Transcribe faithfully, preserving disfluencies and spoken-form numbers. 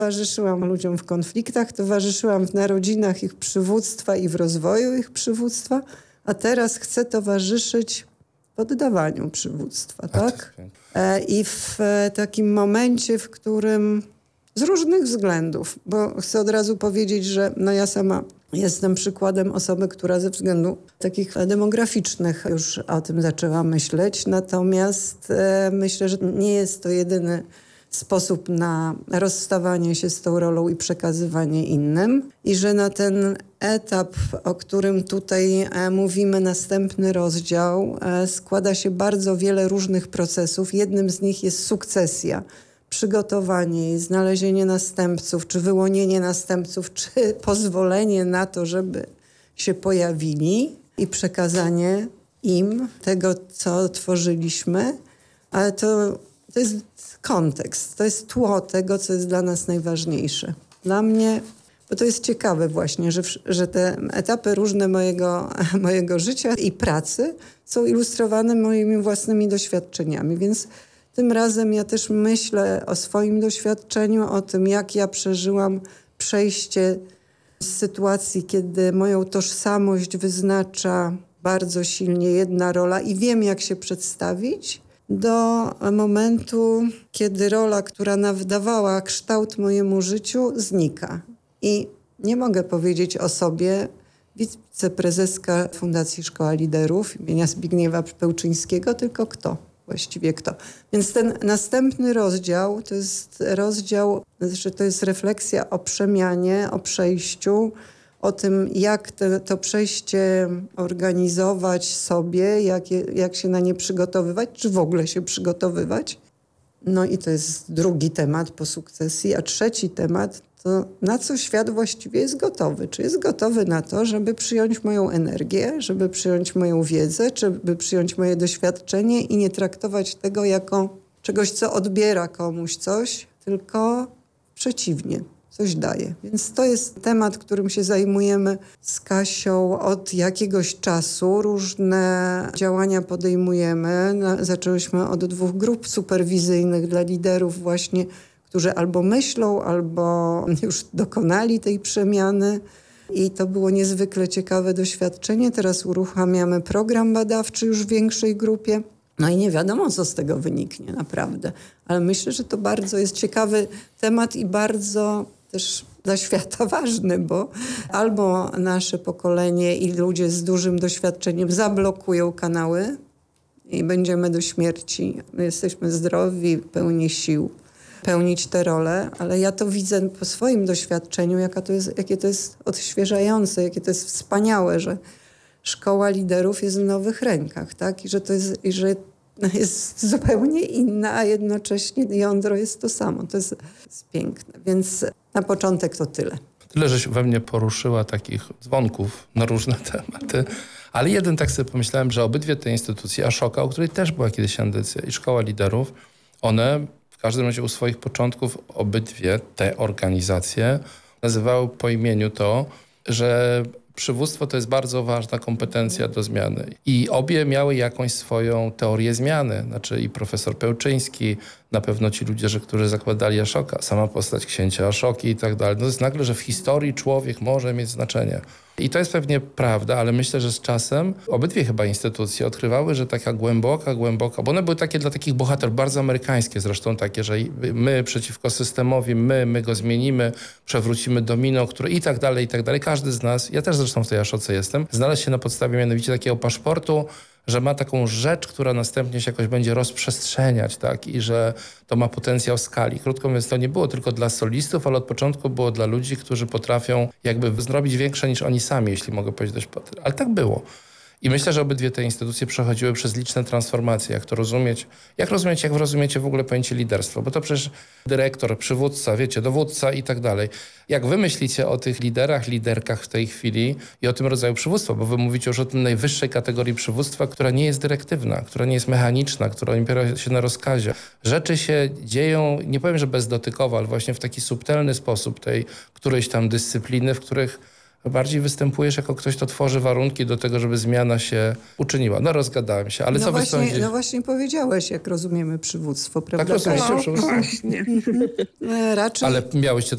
Towarzyszyłam ludziom w konfliktach, towarzyszyłam w narodzinach ich przywództwa i w rozwoju ich przywództwa, a teraz chcę towarzyszyć w oddawaniu przywództwa, tak? I w takim momencie, w którym z różnych względów, bo chcę od razu powiedzieć, że no ja sama jestem przykładem osoby, która ze względów takich demograficznych już o tym zaczęła myśleć, natomiast e, myślę, że nie jest to jedyny sposób na rozstawanie się z tą rolą i przekazywanie innym i że na ten etap, o którym tutaj e, mówimy, następny rozdział, e, składa się bardzo wiele różnych procesów. Jednym z nich jest sukcesja. Przygotowanie, znalezienie następców, czy wyłonienie następców, czy pozwolenie na to, żeby się pojawili i przekazanie im tego, co tworzyliśmy. Ale to, to jest kontekst, to jest tło tego, co jest dla nas najważniejsze. Dla mnie, bo to jest ciekawe właśnie, że, że te etapy różne mojego, mojego życia i pracy są ilustrowane moimi własnymi doświadczeniami, więc tym razem ja też myślę o swoim doświadczeniu, o tym, jak ja przeżyłam przejście z sytuacji, kiedy moją tożsamość wyznacza bardzo silnie jedna rola i wiem, jak się przedstawić, do momentu, kiedy rola, która nadawała kształt mojemu życiu, znika. I nie mogę powiedzieć o sobie, wiceprezeska Fundacji Szkoła Liderów imienia Zbigniewa Pełczyńskiego, tylko kto? Właściwie kto. Więc ten następny rozdział to jest rozdział, że to jest refleksja o przemianie, o przejściu, o tym, jak te, to przejście organizować sobie, jak, je, jak się na nie przygotowywać, czy w ogóle się przygotowywać. No i to jest drugi temat po sukcesji, a trzeci temat to na co świat właściwie jest gotowy. Czy jest gotowy na to, żeby przyjąć moją energię, żeby przyjąć moją wiedzę, żeby przyjąć moje doświadczenie i nie traktować tego jako czegoś, co odbiera komuś coś, tylko przeciwnie, coś daje. Więc to jest temat, którym się zajmujemy z Kasią od jakiegoś czasu. Różne działania podejmujemy. Zaczęłyśmy od dwóch grup superwizyjnych dla liderów właśnie, którzy albo myślą, albo już dokonali tej przemiany. I to było niezwykle ciekawe doświadczenie. Teraz uruchamiamy program badawczy już w większej grupie. No i nie wiadomo, co z tego wyniknie naprawdę. Ale myślę, że to bardzo jest ciekawy temat i bardzo też dla świata ważny, bo albo nasze pokolenie i ludzie z dużym doświadczeniem zablokują kanały i będziemy do śmierci. My jesteśmy zdrowi, pełni sił pełnić te role, ale ja to widzę po swoim doświadczeniu, jaka to jest, jakie to jest odświeżające, jakie to jest wspaniałe, że szkoła liderów jest w nowych rękach, tak? I że to jest, i że jest zupełnie inna, a jednocześnie jądro jest to samo. To jest, jest piękne. Więc na początek to tyle. Tyle, żeś we mnie poruszyła takich dzwonków na różne tematy, ale jeden tak sobie pomyślałem, że obydwie te instytucje, Ashoka, o której też była kiedyś audycja, i Szkoła Liderów, one w każdym razie u swoich początków obydwie te organizacje nazywały po imieniu to, że przywództwo to jest bardzo ważna kompetencja do zmiany. I obie miały jakąś swoją teorię zmiany. Znaczy i profesor Pełczyński, na pewno ci ludzie, że, którzy zakładali Ashoka, sama postać księcia Ashoki i tak dalej. No to jest nagle, że w historii człowiek może mieć znaczenie. I to jest pewnie prawda, ale myślę, że z czasem obydwie chyba instytucje odkrywały, że taka głęboka, głęboka, bo one były takie dla takich bohaterów, bardzo amerykańskie zresztą takie, że my przeciwko systemowi, my, my go zmienimy, przewrócimy domino, które i tak dalej, i tak dalej. Każdy z nas, ja też zresztą w tej Ashoce jestem, znalazł się na podstawie mianowicie takiego paszportu, że ma taką rzecz, która następnie się jakoś będzie rozprzestrzeniać, tak? I że to ma potencjał skali. Krótko mówiąc, to nie było tylko dla solistów, ale od początku było dla ludzi, którzy potrafią jakby zrobić większe niż oni sami, jeśli mogę powiedzieć. Ale tak było. I myślę, że obydwie te instytucje przechodziły przez liczne transformacje. Jak to rozumieć? Jak rozumiecie, jak rozumiecie w ogóle pojęcie liderstwa? Bo to przecież dyrektor, przywódca, wiecie, dowódca i tak dalej. Jak wy myślicie o tych liderach, liderkach w tej chwili i o tym rodzaju przywództwa? Bo wy mówicie już o tym najwyższej kategorii przywództwa, która nie jest dyrektywna, która nie jest mechaniczna, która nie opiera się na rozkazie. Rzeczy się dzieją, nie powiem, że bezdotykowo, ale właśnie w taki subtelny sposób tej którejś tam dyscypliny, w których bardziej występujesz jako ktoś, kto tworzy warunki do tego, żeby zmiana się uczyniła. No rozgadałem się, ale no co właśnie, wy sądzicie? No właśnie powiedziałeś, jak rozumiemy przywództwo, prawda? Tak rozumiecie no, przywództwo? właśnie. Raczej... Ale miałyście